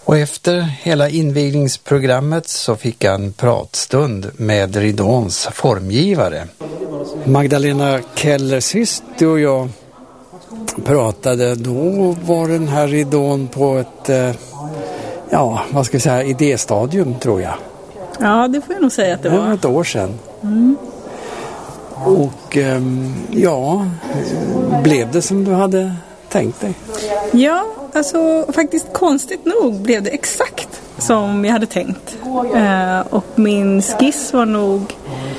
Och efter hela invigningsprogrammet så fick jag en pratstund med ridåns formgivare. Magdalena Keller, sist du och jag pratade, då var den här ridån på ett, vad ska jag säga, idéstadium tror jag. Ja, det får jag nog säga att det var. Det var ett år sedan. Och blev det som du hade tänkt dig? Ja, alltså faktiskt konstigt nog blev det exakt som jag hade tänkt. Och min skiss var nog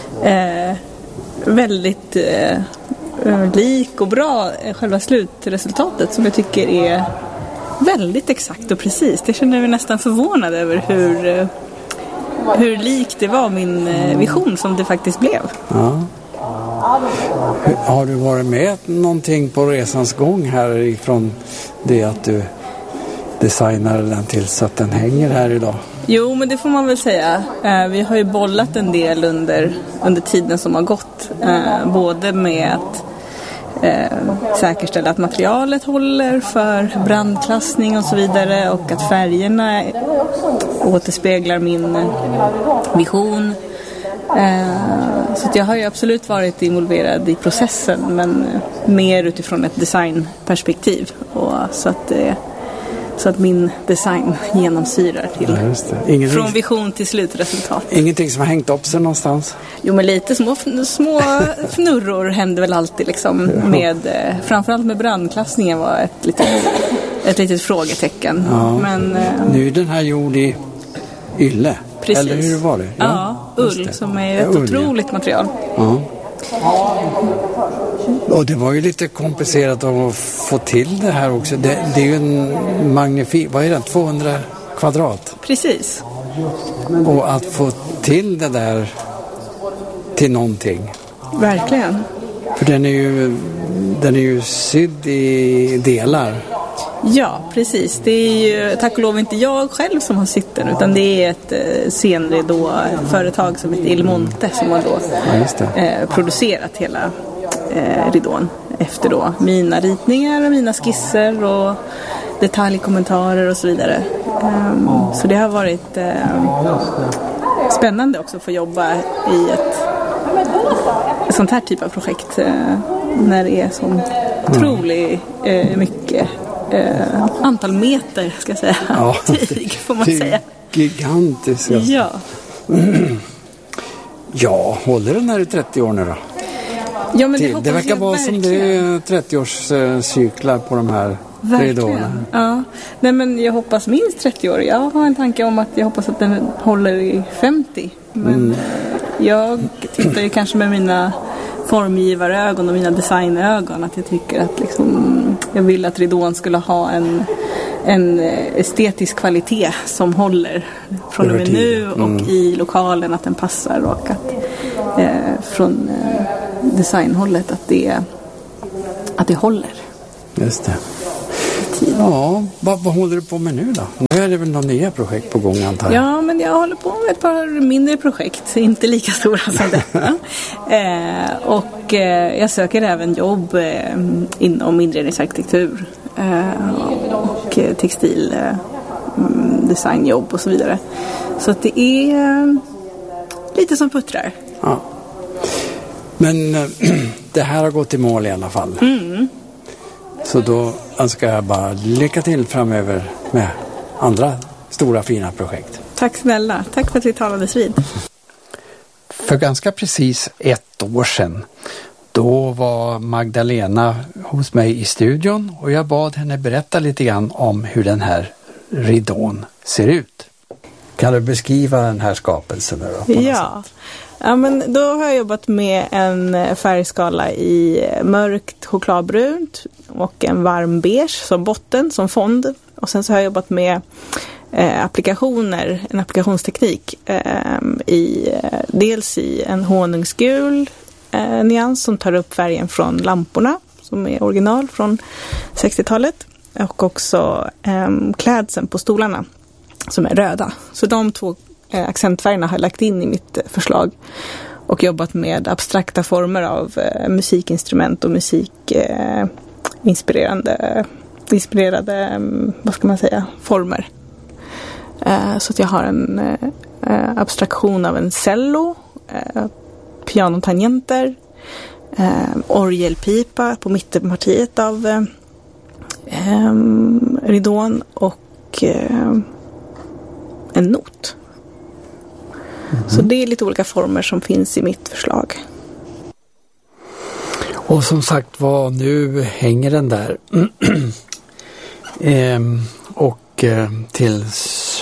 väldigt lik och bra själva slutresultatet, som jag tycker är väldigt exakt och precis. Jag känner mig nästan förvånad över hur likt det var min vision som det faktiskt blev. Ja. Har du varit med någonting på resans gång här ifrån det att du designade den till så att den hänger här idag? Jo, men det får man väl säga. Vi har ju bollat en del under tiden som har gått. Både med att säkerställa att materialet håller för brandklassning och så vidare, och att färgerna återspeglar min vision. Så att jag har ju absolut varit involverad i processen, men mer utifrån ett designperspektiv, och så att min design genomsyrar till från vision till slutresultat. Ingenting som har hängt upp sig någonstans? Jo, men lite små fnurror händer väl alltid liksom, med framförallt med brandklassningen var ett litet frågetecken. Ja. Men nu är den här gjord i ylle. Precis. Eller hur var det? Ja, ull som är ett otroligt material. Ja. Och det var ju lite komplicerat att få till det här också. Det är ju en magnifik, vad är det? 200 kvadrat. Precis. Och att få till det där till någonting. Verkligen. För den är ju sydd i delar. Ja, precis. Det är ju tack och lov inte jag själv som har sytt den, utan det är ett scenridå-företag som heter Il Monte som har då producerat hela ridån efter då mina ritningar och mina skisser och detaljkommentarer och så vidare. Så det har varit spännande också att få jobba i ett sånt här typ av projekt när det är så otroligt mycket antal meter, ska jag säga. Ja, tyg får man säga. Gigantiskt. Ja. Ja, håller den här i 30 år nu då? Ja, men det verkar vara som det är 30-årscyklar på de här ridåerna. Ja. Nej, men jag hoppas minst 30 år. Jag har en tanke om att jag hoppas att den håller i 50. Men jag tittar ju kanske med mina formgivarögon och mina designögon att jag tycker att liksom, jag vill att ridån skulle ha en estetisk kvalitet som håller från och med nu och i lokalen, att den passar, och att från designhållet att det håller. Just det. Ja, vad håller du på med nu då? Nu är det väl några nya projekt på gång, antar jag? Ja, men jag håller på med ett par mindre projekt, inte lika stora som detta. Och jag söker även jobb inom inredningsarkitektur och textildesignjobb och så vidare. Så att det är lite som puttrar. Ja. Men det här har gått i mål i alla fall. Så då önskar jag bara lycka till framöver med andra stora fina projekt. Tack snälla. Tack för att vi talades vid. För ganska precis 1 år sedan, då var Magdalena hos mig i studion och jag bad henne berätta lite grann om hur den här ridån ser ut. Kan du beskriva den här skapelsen då? Ja. Ja, men då har jag jobbat med en färgskala i mörkt chokladbrunt och en varm beige som botten, som fond. Och sen så har jag jobbat med en applikationsteknik dels i en honungsgul nyans som tar upp färgen från lamporna som är original från 60-talet, och också klädseln på stolarna som är röda. Så de 2 accentfärgerna har jag lagt in i mitt förslag och jobbat med abstrakta former av musikinstrument och inspirerade vad ska man säga, former. Så att jag har en abstraktion av en cello, pianotangenter, orgelpipa på mittenpartiet av ridån och en not. Så det är lite olika former som finns i mitt förslag. Och som sagt var, nu hänger den där. Och tills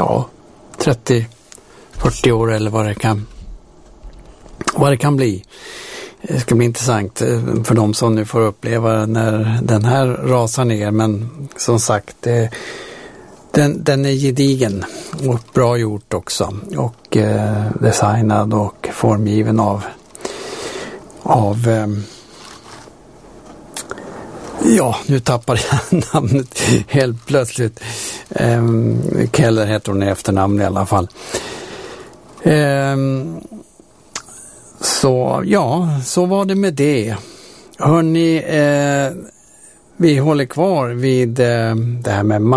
30-40 år eller vad det kan bli. Det ska bli intressant för de som nu får uppleva när den här rasar ner. Men som sagt, den är gedigen och bra gjort också. Och designad och formgiven av nu tappar jag namnet helt plötsligt. Keller heter hon i efternamn i alla fall. Så var det med det. Hörrni, vi håller kvar vid det här med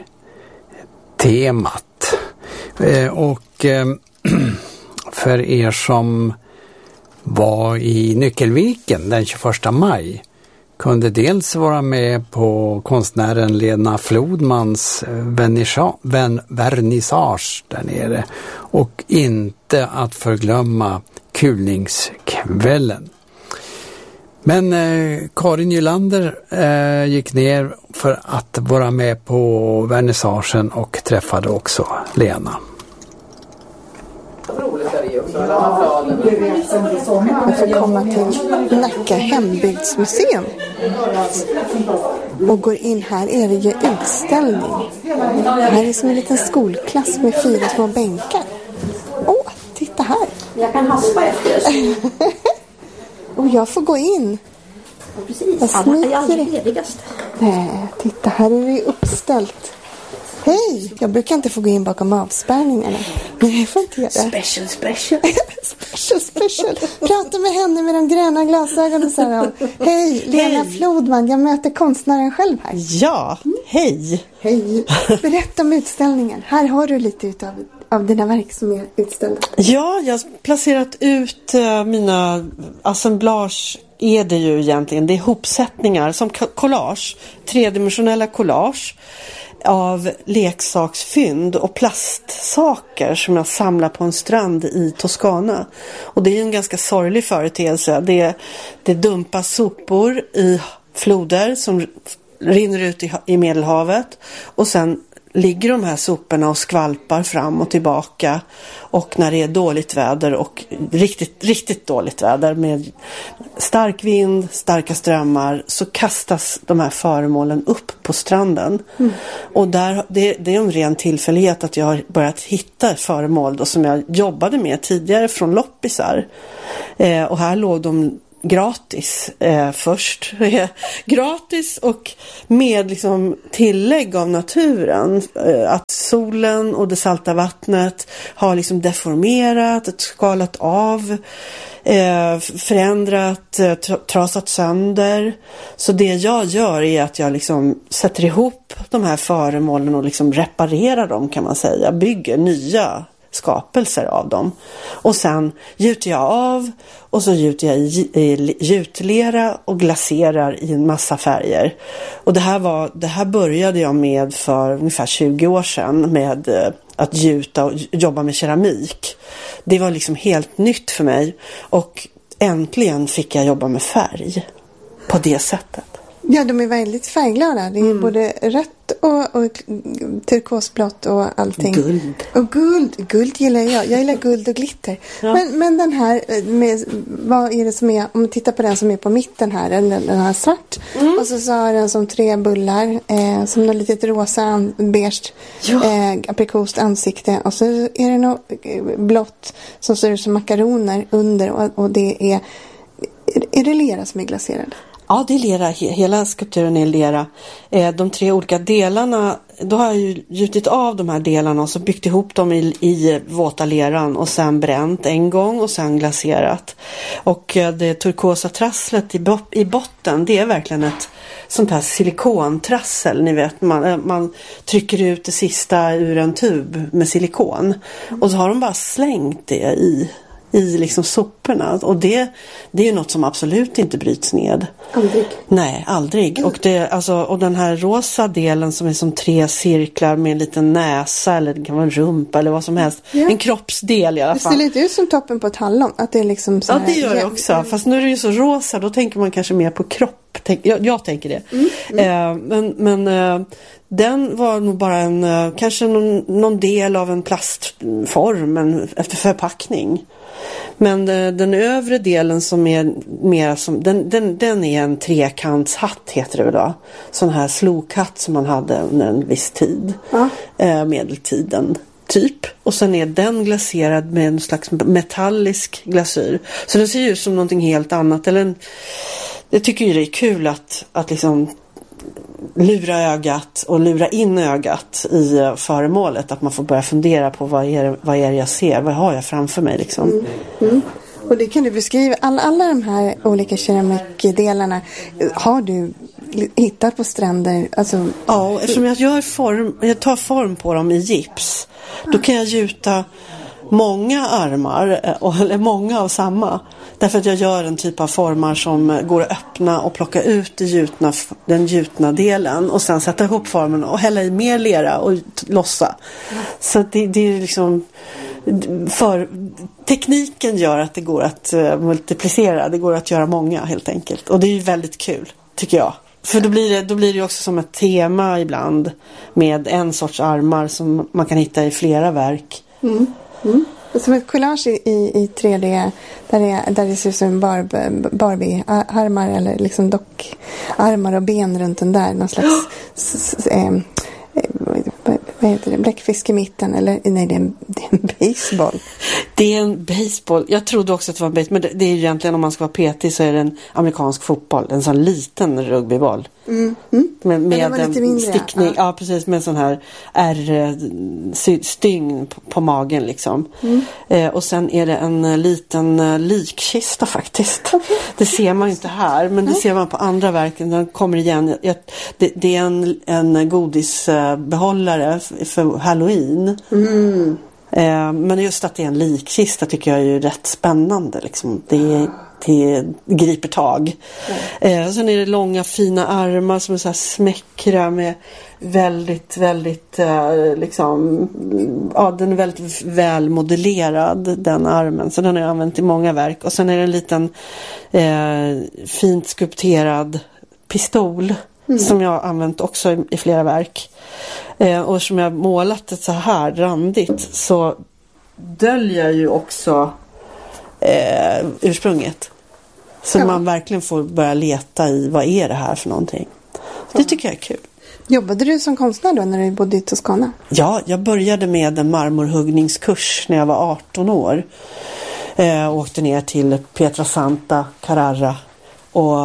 maj-temat. Och för er som var i Nyckelviken den 21 maj kunde vara med på konstnären Lena Flodmans vernissage där nere och inte att förglömma kulningskvällen. Men Karin Nylander gick ner för att vara med på vernissagen och träffade också Lena. Jag får komma till Nacka hembygdsmuseum och går in. Här är det ju utställning. Här är som en liten skolklass med 4 små bänkar. Titta här. Jag kan haspa efter. Och jag får gå in. Precis, alla är alldeles ledigast. Nej, titta här är det uppställt. Hej! Jag brukar inte få gå in bakom avspärrningarna. Men jag får inte göra det. Special. Prata med henne med de gröna glasögonen. Hej, Lena Flodman. Jag möter konstnären själv här. Ja, hej. Berätta om utställningen. Här har du lite av dina verk som är utställda. Ja, jag har placerat ut mina assemblage. Är det ju egentligen. Det är hopsättningar som collage. 3-dimensionella collage av leksaksfynd och plastsaker som jag samlar på en strand i Toscana. Och det är en ganska sorglig företeelse. Det dumpas sopor i floder som rinner ut i Medelhavet och sen ligger de här soporna och skvalpar fram och tillbaka, och när det är dåligt väder och riktigt dåligt väder med stark vind, starka strömmar, så kastas de här föremålen upp på stranden. Och det är en ren tillfällighet att jag har börjat hitta föremål då, som jag jobbade med tidigare från loppisar. Och här låg de gratis först. Gratis och med liksom tillägg av naturen. Att solen och det salta vattnet har liksom deformerat, skalat av, förändrat, trasat sönder. Så det jag gör är att jag liksom sätter ihop de här föremålen och liksom reparerar dem, kan man säga. Bygger nya skapelser av dem. Och sen gjuter jag av, och så gjuter jag i gjutlera och glaserar i en massa färger. Och det här började jag med för ungefär 20 år sedan med att gjuta och jobba med keramik. Det var liksom helt nytt för mig, och äntligen fick jag jobba med färg på det sättet. Ja, de är väldigt färgglada. Det är både rött och turkosblått och allting. Guld. Och guld gillar jag. Jag gillar guld och glitter. Ja. Men den här, vad är det som är, om man tittar på den som är på mitten här, den här svart. Och så har den som 3 bullar, som något litet rosa, beige, aprikost ansikte. Och så är det något blått som ser ut som makaroner under, och det är det lera som är glaserad? Ja, det är lera. Hela skulpturen är lera. De 3 olika delarna, då har jag ju gjutit av de här delarna och så byggt ihop dem i våta leran och sen bränt en gång och sen glaserat. Och det turkosa trasslet i botten, det är verkligen ett sånt här silikontrassel. Ni vet, man trycker ut det sista ur en tub med silikon. Och så har de bara slängt det i liksom soporna. Och det är ju något som absolut inte bryts ned. Aldrig? Nej, aldrig. Och den här rosa delen som är som 3 cirklar med en liten näsa eller det kan vara en rumpa eller vad som helst. Ja. En kroppsdel i alla fall. Det ser lite ut som toppen på ett hallon. Att det är liksom så ja, det gör det också. Fast nu är det ju så rosa, då tänker man kanske mer på kropp. Jag tänker det. Men den var nog bara kanske någon del av en plastform efter förpackning. Men den övre delen som är mer som den är en trekantshatt heter det väl då. Sån här slokhatt som man hade under en viss tid. Medeltiden typ. Och sen är den glaserad med en slags metallisk glasyr. Så det ser ju ut som någonting helt annat. Jag tycker ju det är kul att liksom lura ögat och lura in ögat i föremålet. Att man får börja fundera på vad är det jag ser? Vad har jag framför mig liksom? Och det kan du beskriva. Alla de här olika keramikdelarna har du hittat på stränder? Alltså... Ja, eftersom jag tar form på dem i gips. Då kan jag gjuta många armar eller många av samma. Därför att jag gör en typ av formar som går att öppna och plocka ut den gjutna delen och sen sätta ihop formen och hälla i mer lera och lossa. Så det är liksom för tekniken gör att det går att multiplicera, det går att göra många helt enkelt. Och det är ju väldigt kul tycker jag. För då blir det också som ett tema ibland med en sorts armar som man kan hitta i flera verk. Som ett collage i 3D där det ser ut som Barbie-armar eller liksom dockarmar och ben runt den där. Någon slags vad heter det? Bläckfisk i mitten eller nej, det är en baseball. Det är en baseball. Jag trodde också att det var en baseball, men det är ju egentligen om man ska vara petig så är det en amerikansk fotboll, en sån liten rugbyboll. Med en stickning, ja precis, med en sån här styng på magen liksom. Och sen är det en liten likkista faktiskt. Det ser man inte här, men det ser man på andra verken. Den kommer igen. Det är en godisbehållare för Halloween. Men just att det är en likkista tycker jag är ju rätt spännande liksom. Det griper tag. Sen är det långa fina armar som är så här smäckra med väldigt, väldigt liksom, ja, den är väldigt väl modellerad den armen, så den har jag använt i många verk. Och sen är det en liten fint skulpterad pistol som jag har använt också i flera verk. Och som jag målat det så här randigt så döljer ju också ursprunget. Så man verkligen får börja leta i vad är det här för någonting. Det tycker jag är kul. Jobbade du som konstnär då när du bodde i Toscana? Ja, jag började med en marmorhuggningskurs när jag var 18 år. Åkte ner till Pietrasanta, Carrara och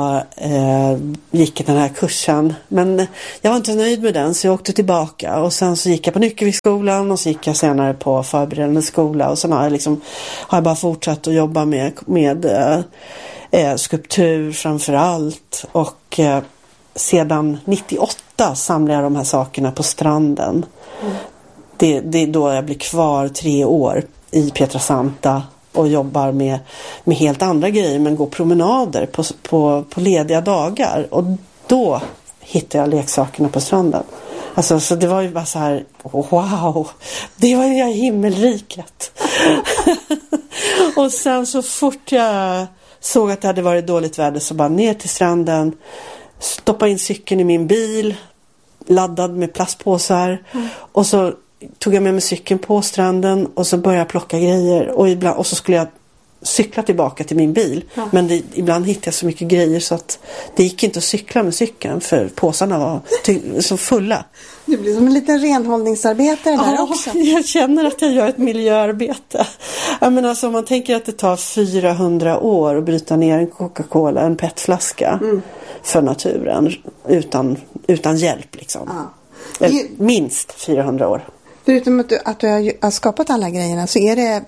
gick den här kursen. Men jag var inte nöjd med den så jag åkte tillbaka. Och sen så gick jag på Nyckelviksskolan och så gick jag senare på förberedande skola. Och sen har jag bara fortsatt att jobba med skulptur framför allt. Och sedan 98 samlar jag de här sakerna på stranden. Det är då jag blir kvar 3 år i Pietrasanta och jobbar med helt andra grejer, men går promenader på lediga dagar. Och då hittar jag leksakerna på stranden. Alltså, så det var ju bara så här, wow, det var ju himmelriket. Och sen så fort jag såg att det hade varit dåligt väder så bara ner till stranden, stoppa in cykeln i min bil, laddad med plastpåsar, och så tog jag med mig cykeln på stranden och så började jag plocka grejer och så skulle jag cykla tillbaka till min bil. Men ibland hittade jag så mycket grejer så att det gick inte att cykla med cykeln för påsarna var så fulla. Du blir som en liten renhållningsarbetare där också. Jag känner att jag gör ett miljöarbete. Jag menar, alltså, om man tänker att det tar 400 år att bryta ner en Coca-Cola, en petflaska. för naturen utan hjälp liksom. Ja. Minst 400 år. Förutom att du har skapat alla grejerna så är det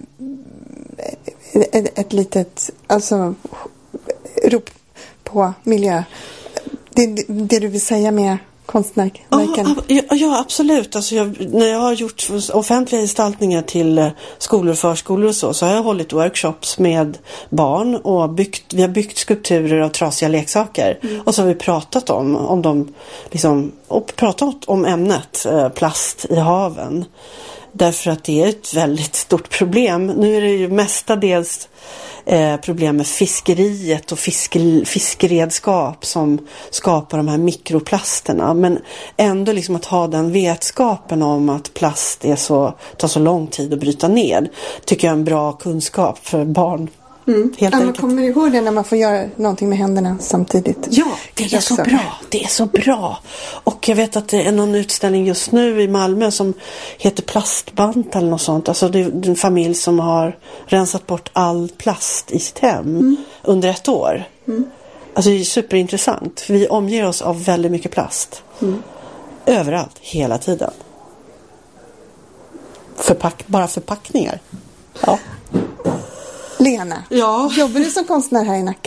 ett litet rop på miljö. Det du vill säga med konstnärverken? Ja, absolut. Alltså när jag har gjort offentliga gestaltningar till skolor och förskolor och så har jag hållit workshops med barn och vi har byggt skulpturer av trasiga leksaker. Och så har vi pratat om dem liksom, och pratat om ämnet plast i haven. Därför att det är ett väldigt stort problem. Nu är det ju mestadels problem med fiskeriet och fiskeredskap som skapar de här mikroplasterna. Men ändå liksom att ha den vetskapen om att plast tar så lång tid att bryta ner tycker jag är en bra kunskap för barn. Helt enkelt. Kommer du ihåg det när man får göra någonting med händerna samtidigt? Ja, det är så bra. Det är så bra. Och jag vet att det är någon utställning just nu i Malmö som heter Plastbant eller något sånt. Alltså det är en familj som har rensat bort all plast i sitt hem under 1 år. Alltså det är superintressant. För vi omger oss av väldigt mycket plast. Överallt, hela tiden. Bara förpackningar. Ja. Lena, jobbar du som konstnär här i Nacka?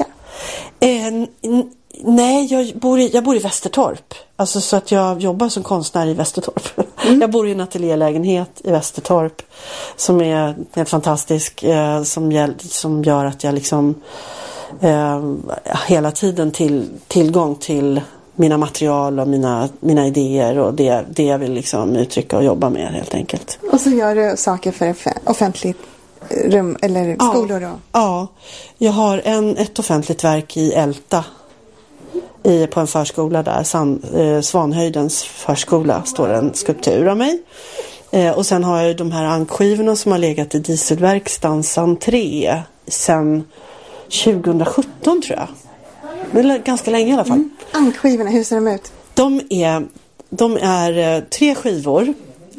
Nej, jag bor i Västertorp. Alltså så att jag jobbar som konstnär i Västertorp. Jag bor i en ateljélägenhet i Västertorp som är helt fantastisk. Som gör att jag liksom hela tiden tillgång till mina material och mina idéer och det jag vill liksom uttrycka och jobba med helt enkelt. Och så gör du saker för offentligt rum eller skolor då? Ja, jag har ett offentligt verk i Älta på en förskola där, Svanhöjdens förskola, står en skulptur av mig. Och sen har jag de här ankskivorna som har legat i dieselverkstans entré sedan 2017 tror jag. Det är ganska länge i alla fall. Ankskivorna, hur ser de ut? De är 3 skivor,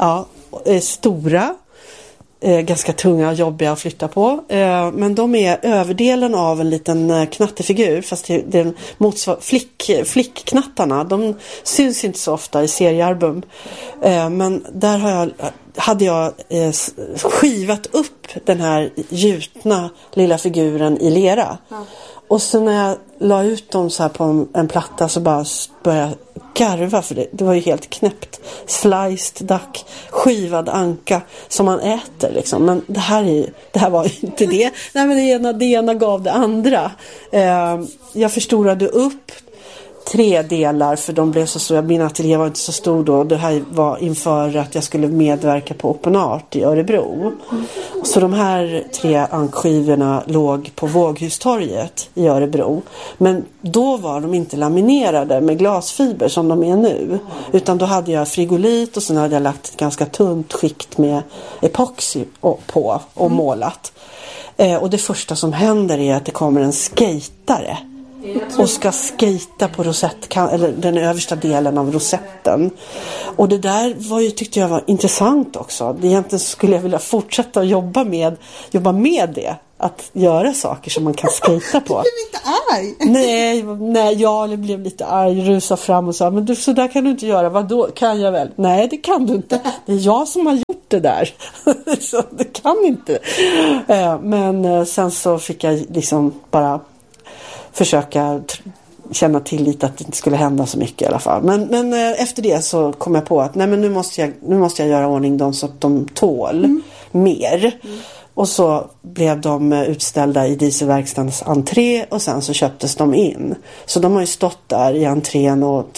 stora. Ganska tunga och jobbiga att flytta på. Men de är överdelen av en liten knattefigur. Fast det flickknattarna. De syns inte så ofta i seriealbum. Men där hade jag skivat upp den här gjutna lilla figuren i lera. Ja. Och så när jag la ut dem så här på en platta så bara började jag garva för det var ju helt knäppt. Sliced duck, skivad anka som man äter liksom. Men det här var ju inte det. Nej, men det ena gav det andra. Jag förstorade upp 3 delar för de blev så stora. Min ateljé var inte så stor då. Det här var inför att jag skulle medverka på Open Art i Örebro. Så de här 3 ankskivorna låg på Våghustorget i Örebro. Men då var de inte laminerade med glasfiber som de är nu. Utan då hade jag frigolit och sen hade jag lagt ett ganska tunt skikt med epoxy på och målat. Och det första som händer är att det kommer en skejtare och ska skejta på eller den översta delen av rosetten. Och det där tyckte jag var intressant också. Egentligen skulle jag vilja fortsätta att jobba med det. Att göra saker som man kan skejta på. Du blev inte arg? Nej, jag blev lite arg, rusa fram och sa, men så där kan du inte göra, vadå, kan jag väl? Nej, det kan du inte. Det är jag som har gjort det där. Så det kan inte. Men sen så fick jag liksom bara försöka känna tillit att det inte skulle hända så mycket i alla fall. Men efter det så kom jag på att nej, men nu måste jag göra ordning dem så att de tål mer. Och så blev de utställda i dieselverkstans entré och sen så köptes de in. Så de har ju stått där i entrén och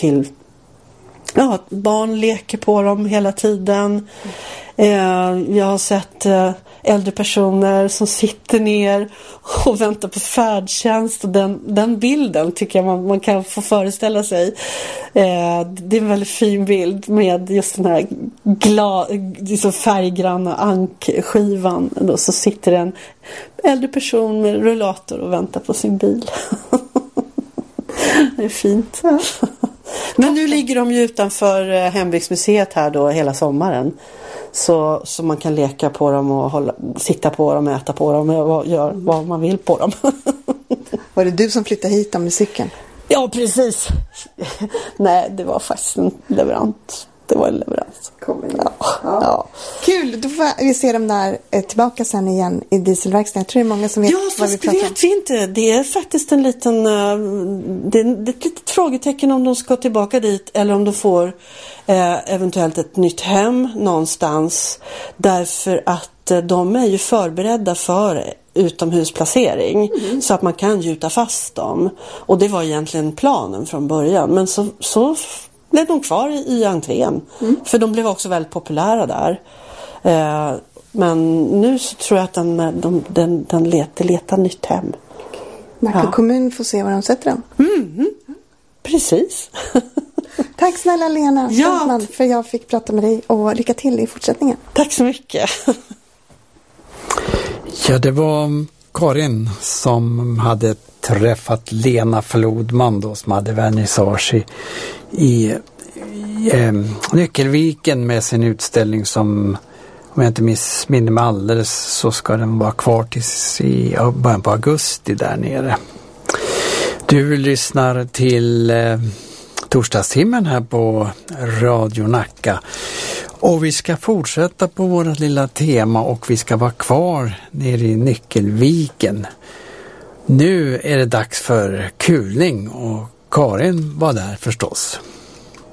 barn leker på dem hela tiden. Jag har sett äldre personer som sitter ner och väntar på färdtjänst och den bilden tycker jag man kan få föreställa sig. Det är en väldigt fin bild med just den här liksom färggranna ankskivan. Då så sitter en äldre person med rullator och väntar på sin bil. Det är fint. Men nu ligger de ju utanför Hembygdsmuseet här då hela sommaren. Så man kan leka på dem och sitta på dem, äta på dem och göra vad man vill på dem. Var det du som flyttade hit med cykeln? Ja, precis. Nej, det var faktiskt en leverans. Det var en leverans. Ja. Kul, då får vi se dem där tillbaka sen igen i dieselverkstaden. Jag tror det är många som vet vad vi pratar om. Ja, fast det vet vi inte. Det är faktiskt en liten... det är ett litet frågetecken om de ska tillbaka dit eller om de får eventuellt ett nytt hem någonstans. Därför att de är ju förberedda för utomhusplacering så att man kan gjuta fast dem. Och det var egentligen planen från början. Men så blev de kvar i entrén. För de blev också väldigt populära där. Men nu så tror jag att den letar nytt hem. Nacka kommun får se var de sätter dem. Precis. Tack snälla Lena Frontman för jag fick prata med dig och lycka till i fortsättningen. Tack så mycket. Ja, det var Karin som hade träffat Lena Flodman då, som hade vernissage i Nyckelviken med sin utställning som, om jag inte missminner mig alldeles, så ska den vara kvar tills i början på augusti där nere. Du lyssnar till torsdagstimmen här på Radio Nacka. Och vi ska fortsätta på vårt lilla tema och vi ska vara kvar nere i Nyckelviken. Nu är det dags för kulning och Karin var där förstås.